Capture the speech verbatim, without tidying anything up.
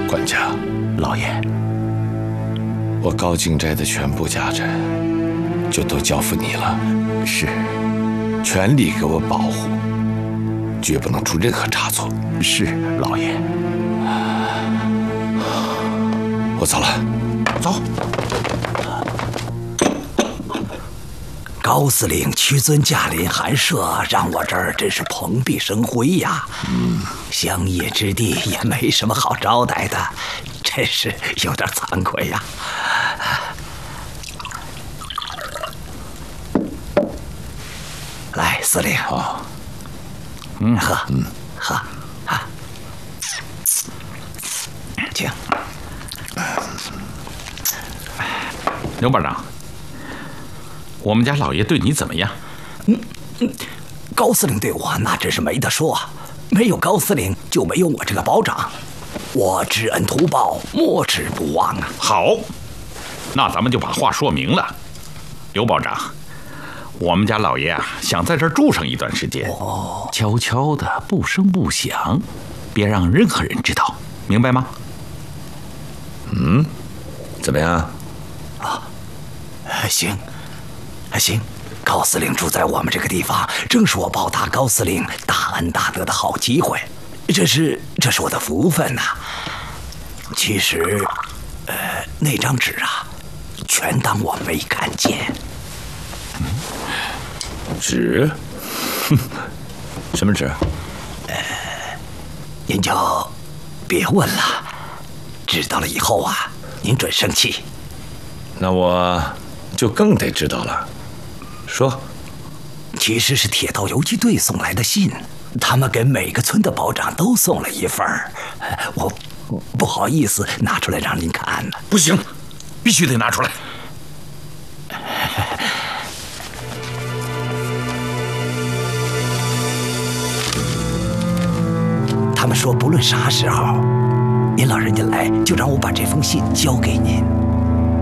管家， 老爷， 我高敬斋的全部家产就都交付你了。 是， 全力给我保护，绝不能出任何差错。 是，老爷。 我走了， 走。高司令屈尊驾临寒舍，让我这儿真是蓬荜生辉呀。嗯，乡野之地也没什么好招待的，真是有点惭愧呀。来，司令。 啊， 嗯，喝，嗯，喝，啊，请。 刘保长，我们家老爷对你怎么样？ 嗯嗯，高司令对我那真是没得说，没有高司令就没有我这个保长，我知恩图报，莫齿不忘啊。 好，那咱们就把话说明了。刘保长，我们家老爷啊，想在这儿住上一段时间， 哦， 悄悄的，不声不响，别让任何人知道，明白吗？ 嗯，怎么样？ 啊，行，行，高司令住在我们这个地方，正是我报答高司令大恩大德的好机会，这是这是我的福分呐、啊。其实，呃，那张纸啊，全当我没看见。 嗯、纸？哼，什么纸？ 呃，您就别问了，知道了以后啊，您准生气。 那我就更得知道了。说， 其实是铁道游击队送来的信，他们给每个村的保长都送了一份儿，我不好意思拿出来让您看呢。 不行，必须得拿出来。 他们说不论啥时候，您老人家来，就让我把这封信交给您。